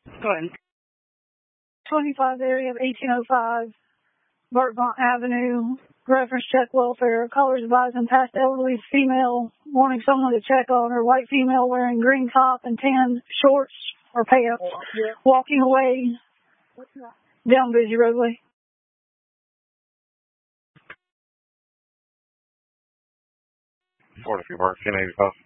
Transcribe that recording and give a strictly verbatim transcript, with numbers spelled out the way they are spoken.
Go ahead. twenty-five area of eighteen oh five, Burtmont Avenue. Reference check welfare. Callers advising past elderly female wanting someone to check on her. White female wearing green top and tan shorts or pants. Oh, yeah. Walking away down busy roadway. forty-three Mark ten eighty-five.